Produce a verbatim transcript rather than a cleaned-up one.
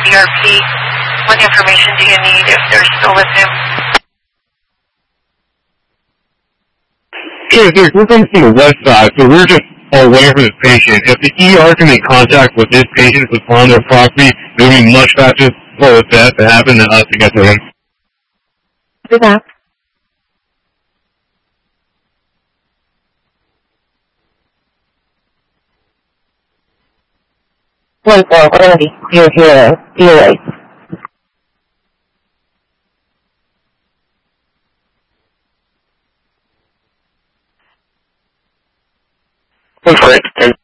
D R P. What information do you need if they're still with him? Sure, sir. We're coming from the west side, so we're just all waiting for this patient. If the E R can make contact with this patient who's on their property, it would be much faster for that to happen than us to get to him. Do that. One four, we're going to be here, here, here. One four,